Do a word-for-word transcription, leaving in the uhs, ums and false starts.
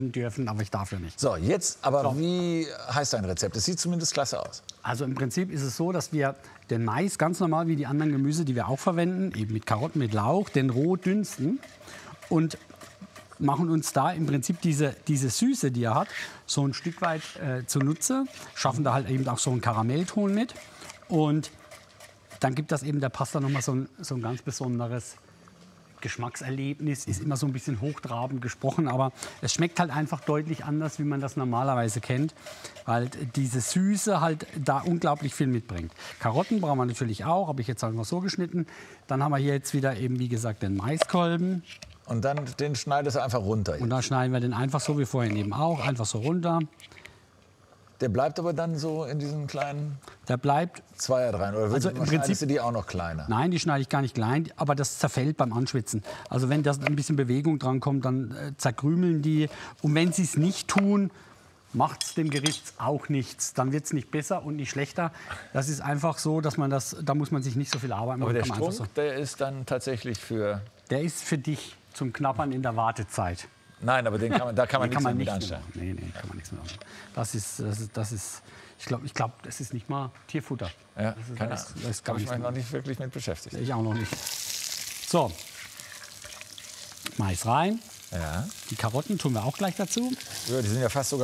dürfen, aber ich darf ja nicht. So, jetzt aber, So. wie heißt dein Rezept? Es sieht zumindest klasse aus. Also im Prinzip ist es so, dass wir den Mais ganz normal wie die anderen Gemüse, die wir auch verwenden, eben mit Karotten, mit Lauch, den roh dünsten und machen uns da im Prinzip diese, diese Süße, die er hat, so ein Stück weit äh, zunutze, schaffen da halt eben auch so einen Karamellton mit und dann gibt das eben der Pasta nochmal so ein, so ein ganz besonderes Geschmackserlebnis, ist immer so ein bisschen hochtrabend gesprochen, aber es schmeckt halt einfach deutlich anders, wie man das normalerweise kennt, weil diese Süße halt da unglaublich viel mitbringt. Karotten brauchen wir natürlich auch, habe ich jetzt einfach so geschnitten. Dann haben wir hier jetzt wieder eben, wie gesagt, den Maiskolben. Und dann den schneidest du einfach runter. Und dann schneiden wir den einfach so wie vorhin eben auch, einfach so runter. Der bleibt aber dann so in diesen kleinen Der bleibt, Zweier rein. Oder Also also im Prinzip- du die auch noch kleiner? nein, die schneide ich gar nicht klein, aber das zerfällt beim Anschwitzen. Also wenn da ein bisschen Bewegung dran kommt, dann äh, zerkrümeln die. Und wenn sie es nicht tun, macht es dem Gericht auch nichts. Dann wird es nicht besser und nicht schlechter. Das ist einfach so, dass man das, da muss man sich nicht so viel Arbeit machen. Aber der kann man einfach Strunk, der ist dann tatsächlich für... so. Der ist für dich zum Knabbern in der Wartezeit. Nein, aber den kann man, da kann man Nee, nichts mehr mit mehr anstellen. machen. Nee, nee, kann man nichts mehr machen. Das ist, das ist, das ist ich glaube, ich glaub, das ist nicht mal Tierfutter. Ja, Das ist, keine das, Ahnung. das ist gar Habe ich nichts mich mehr. noch nicht wirklich mit beschäftigt. Ich auch noch nicht. So. Mais rein. Ja. Die Karotten tun wir auch gleich dazu. Ja, die sind ja fast sogar